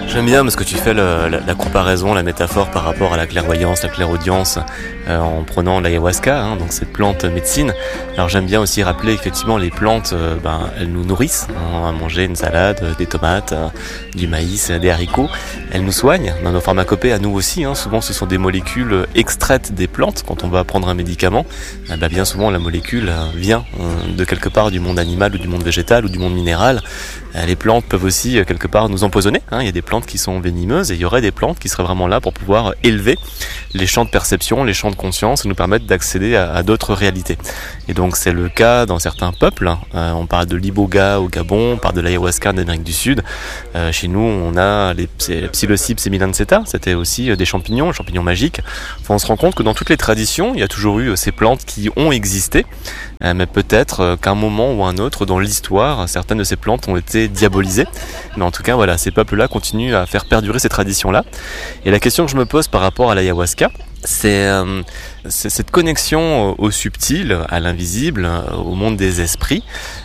J'aime bien parce que tu fais la comparaison, la métaphore par rapport à la clairvoyance, la clairaudience, en prenant l'ayahuasca, hein, donc cette plante médecine. Alors j'aime bien aussi rappeler effectivement les plantes, elles nous nourrissent, hein, à manger une salade, des tomates, du maïs, des haricots. Elles nous soignent dans nos pharmacopées, à nous aussi. Hein. Souvent ce sont des molécules extraites des plantes. Quand on va prendre un médicament, bien souvent la molécule vient de quelque part du monde animal ou du monde végétal ou du monde minéral. Les plantes peuvent aussi quelque part nous empoisonner, hein. Il y a des plantes qui sont venimeuses et il y aurait des plantes qui seraient vraiment là pour pouvoir élever les champs de perception, les champs de conscience et nous permettre d'accéder à d'autres réalités. Et donc c'est le cas dans certains peuples. On parle de l'iboga au Gabon, on parle de l'ayahuasca en Amérique du Sud. Chez nous, on a les Psilocybe semilanceta, c'était aussi des champignons magiques. Enfin, on se rend compte que dans toutes les traditions, il y a toujours eu ces plantes qui ont existé, mais peut-être qu'à un moment ou à un autre dans l'histoire, certaines de ces plantes ont été diabolisées. Mais en tout cas, voilà, ces peuples-là continuent à faire perdurer ces traditions-là. Et la question que je me pose par rapport à l'ayahuasca, c'est cette connexion au subtil, à l'invisible, au monde des esprits.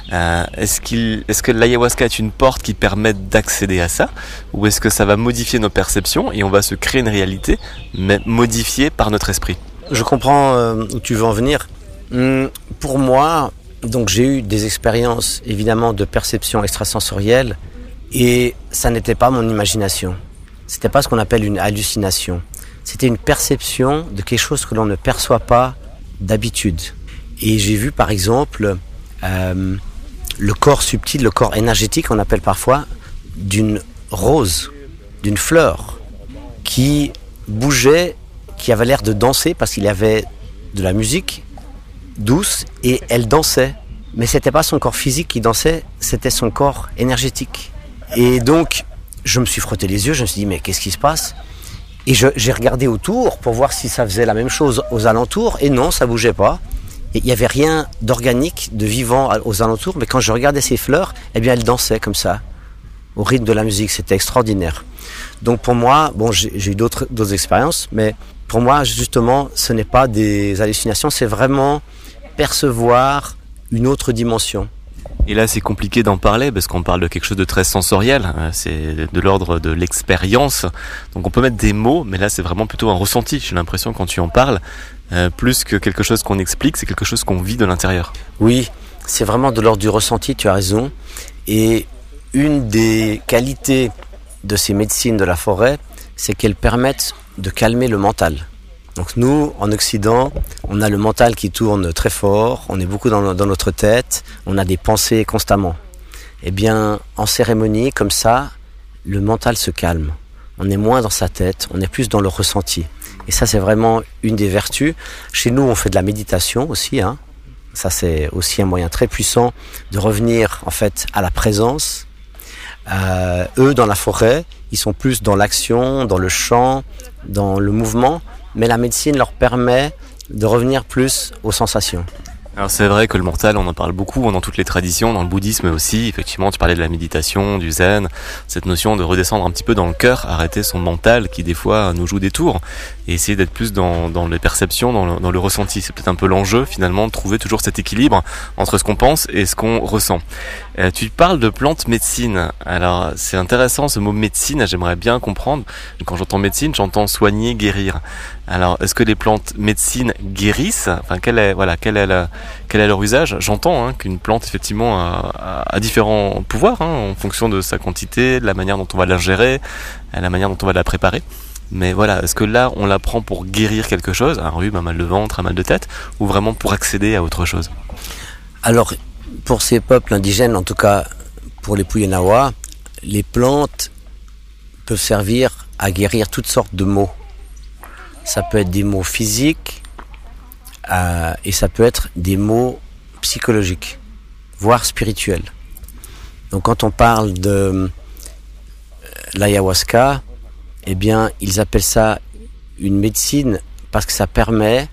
Est-ce que l'ayahuasca est une porte qui permet d'accéder à ça, ou est-ce que ça va modifier nos perceptions et on va se créer une réalité, mais modifiée par notre esprit? Je comprends où tu veux en venir. Pour moi, donc j'ai eu des expériences évidemment de perception extrasensorielle et ça n'était pas mon imagination. C'était pas ce qu'on appelle une hallucination. C'était une perception de quelque chose que l'on ne perçoit pas d'habitude. Et j'ai vu par exemple le corps subtil, le corps énergétique, on appelle parfois, d'une rose, d'une fleur, qui bougeait, qui avait l'air de danser parce qu'il y avait de la musique douce et elle dansait. Mais c'était pas son corps physique qui dansait, c'était son corps énergétique. Et donc, je me suis frotté les yeux, je me suis dit, mais qu'est-ce qui se passe ? Et j'ai regardé autour pour voir si ça faisait la même chose aux alentours, et non, ça bougeait pas. Et il n'y avait rien d'organique, de vivant aux alentours, mais quand je regardais ces fleurs, eh bien, elles dansaient comme ça, au rythme de la musique, c'était extraordinaire. Donc pour moi, bon, j'ai eu d'autres expériences, mais pour moi, justement, ce n'est pas des hallucinations, c'est vraiment percevoir une autre dimension. Et là, c'est compliqué d'en parler parce qu'on parle de quelque chose de très sensoriel. C'est de l'ordre de l'expérience. Donc on peut mettre des mots, mais là, c'est vraiment plutôt un ressenti. J'ai l'impression quand tu en parles, plus que quelque chose qu'on explique, c'est quelque chose qu'on vit de l'intérieur. Oui, c'est vraiment de l'ordre du ressenti, tu as raison. Et une des qualités de ces médecines de la forêt, c'est qu'elles permettent de calmer le mental. Donc nous, en Occident, on a le mental qui tourne très fort, on est beaucoup dans notre tête, on a des pensées constamment. Eh bien, en cérémonie, comme ça, le mental se calme. On est moins dans sa tête, on est plus dans le ressenti. Et ça, c'est vraiment une des vertus. Chez nous, on fait de la méditation aussi, hein. Ça, c'est aussi un moyen très puissant de revenir, en fait, à la présence. Eux, dans la forêt, ils sont plus dans l'action, dans le chant, dans le mouvement. Mais la médecine leur permet de revenir plus aux sensations. Alors c'est vrai que le mental, on en parle beaucoup dans toutes les traditions, dans le bouddhisme aussi. Effectivement, tu parlais de la méditation, du zen, cette notion de redescendre un petit peu dans le cœur, arrêter son mental qui des fois nous joue des tours et essayer d'être plus dans les perceptions, dans le ressenti. C'est peut-être un peu l'enjeu finalement de trouver toujours cet équilibre entre ce qu'on pense et ce qu'on ressent. Tu parles de plantes médecine. Alors c'est intéressant ce mot médecine, j'aimerais bien comprendre. Quand j'entends médecine, j'entends soigner, guérir. Alors est-ce que les plantes médecine guérissent ? Enfin quel est leur usage ? J'entends qu'une plante effectivement a différents pouvoirs en fonction de sa quantité, de la manière dont on va la gérer, la manière dont on va la préparer. Mais voilà, est-ce que là on la prend pour guérir quelque chose, un rhume, un mal de ventre, un mal de tête, ou vraiment pour accéder à autre chose ? Alors pour ces peuples indigènes, en tout cas pour les Puyehnawa, les plantes peuvent servir à guérir toutes sortes de maux. Ça peut être des maux physiques, et ça peut être des maux psychologiques, voire spirituels. Donc quand on parle de l'ayahuasca, eh bien ils appellent ça une médecine parce que ça permet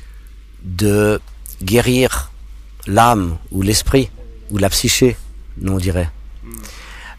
de guérir l'âme ou l'esprit ou la psyché, nous on dirait. Pourquoi ?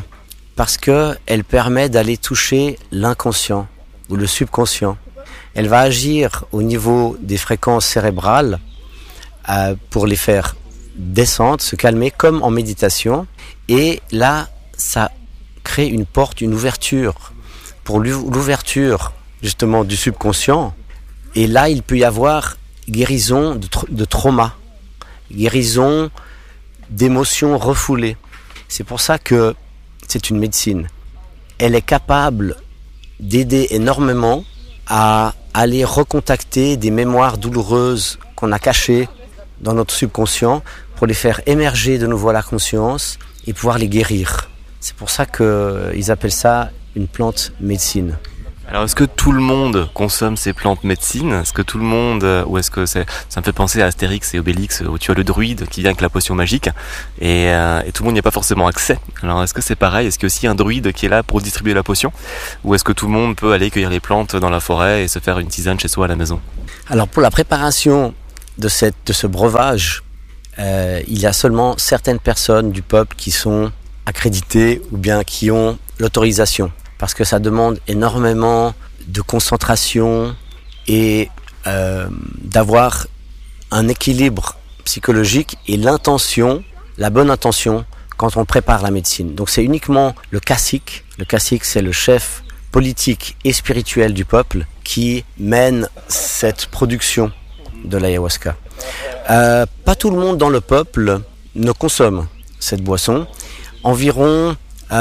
Parce que elle permet d'aller toucher l'inconscient ou le subconscient. Elle va agir au niveau des fréquences cérébrales pour les faire descendre, se calmer comme en méditation. Et là, ça crée une porte, une ouverture pour l'ouverture justement du subconscient. Et là, il peut y avoir guérison de trauma, guérison d'émotions refoulées. C'est pour ça que c'est une médecine. Elle est capable d'aider énormément à aller recontacter des mémoires douloureuses qu'on a cachées dans notre subconscient pour les faire émerger de nouveau à la conscience et pouvoir les guérir. C'est pour ça qu'ils appellent ça une plante médecine. Alors est-ce que tout le monde consomme ces plantes médecines ? Est-ce que tout le monde, ou est-ce que ça me fait penser à Astérix et Obélix où tu as le druide qui vient avec la potion magique et tout le monde n'y a pas forcément accès. Alors est-ce que c'est pareil ? Est-ce qu'il y a aussi un druide qui est là pour distribuer la potion ? Ou est-ce que tout le monde peut aller cueillir les plantes dans la forêt et se faire une tisane chez soi à la maison ? Alors pour la préparation de ce breuvage, il y a seulement certaines personnes du peuple qui sont accréditées ou bien qui ont l'autorisation. Parce que ça demande énormément de concentration et d'avoir un équilibre psychologique et l'intention, la bonne intention quand on prépare la médecine. Donc c'est uniquement le cacique. Le cacique, c'est le chef politique et spirituel du peuple qui mène cette production de l'ayahuasca. Pas tout le monde dans le peuple ne consomme cette boisson. Environ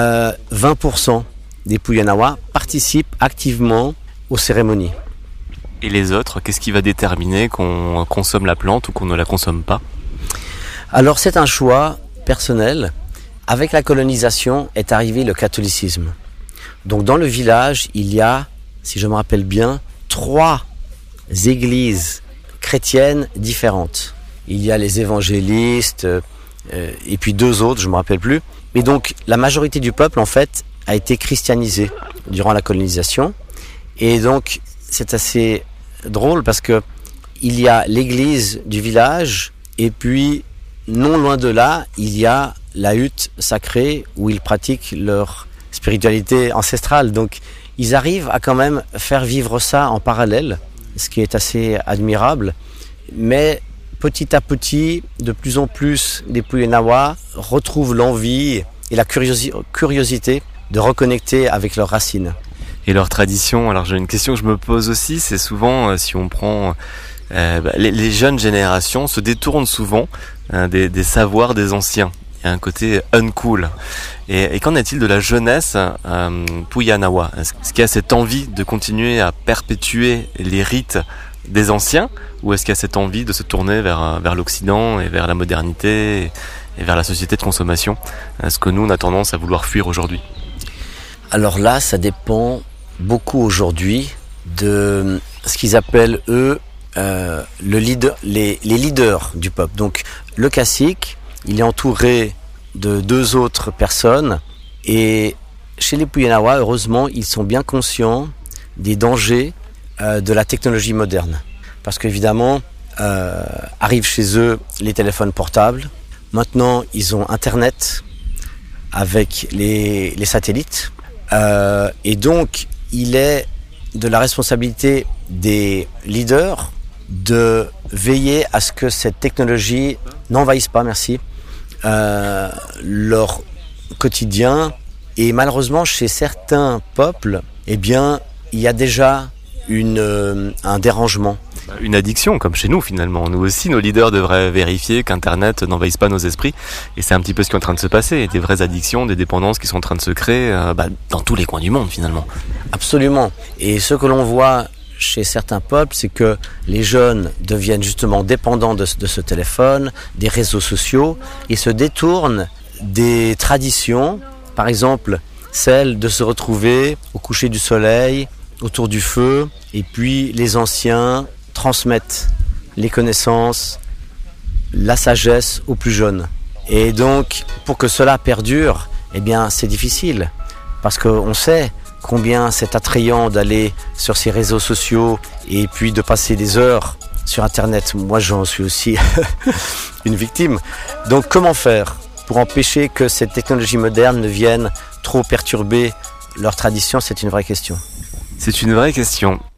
20% des Puyanawa participent activement aux cérémonies. Et les autres, qu'est-ce qui va déterminer qu'on consomme la plante ou qu'on ne la consomme pas ? Alors c'est un choix personnel. Avec la colonisation est arrivé le catholicisme. Donc dans le village, il y a, si je me rappelle bien, 3 églises chrétiennes différentes. Il y a les évangélistes et puis 2 autres, je ne me rappelle plus. Et donc la majorité du peuple en fait a été christianisé durant la colonisation. Et donc, c'est assez drôle parce que il y a l'église du village et puis, non loin de là, il y a la hutte sacrée où ils pratiquent leur spiritualité ancestrale. Donc, ils arrivent à quand même faire vivre ça en parallèle, ce qui est assez admirable. Mais petit à petit, de plus en plus, les Puyanawa retrouvent l'envie et la curiosité de reconnecter avec leurs racines. Et leur tradition, alors j'ai une question que je me pose aussi, c'est souvent, si on prend les jeunes générations se détournent souvent des savoirs des anciens. Il y a un côté uncool. Et qu'en est-il de la jeunesse Puyanawa ? Est-ce qu'il y a cette envie de continuer à perpétuer les rites des anciens ? Ou est-ce qu'il y a cette envie de se tourner vers l'Occident et vers la modernité et vers la société de consommation ? Ce que nous, on a tendance à vouloir fuir aujourd'hui. Alors là, ça dépend beaucoup aujourd'hui de ce qu'ils appellent, eux, les leaders du peuple. Donc, le cacique, il est entouré de 2 autres personnes. Et chez les Puyanawa, heureusement, ils sont bien conscients des dangers de la technologie moderne. Parce qu'évidemment, arrivent chez eux les téléphones portables. Maintenant, ils ont Internet avec les satellites. Et donc, il est de la responsabilité des leaders de veiller à ce que cette technologie n'envahisse pas, leur quotidien. Et malheureusement, chez certains peuples, eh bien, il y a déjà un dérangement. Une addiction, comme chez nous finalement. Nous aussi, nos leaders devraient vérifier qu'Internet n'envahisse pas nos esprits. Et c'est un petit peu ce qui est en train de se passer. Des vraies addictions, des dépendances qui sont en train de se créer dans tous les coins du monde finalement. Absolument. Et ce que l'on voit chez certains peuples, c'est que les jeunes deviennent justement dépendants de ce téléphone, des réseaux sociaux, et se détournent des traditions, par exemple celle de se retrouver au coucher du soleil, autour du feu, et puis les anciens transmettent les connaissances, la sagesse aux plus jeunes. Et donc, pour que cela perdure, eh bien, c'est difficile. Parce qu'on sait combien c'est attrayant d'aller sur ces réseaux sociaux et puis de passer des heures sur Internet. Moi, j'en suis aussi une victime. Donc, comment faire pour empêcher que cette technologie moderne ne vienne trop perturber leur tradition ? C'est une vraie question. C'est une vraie question.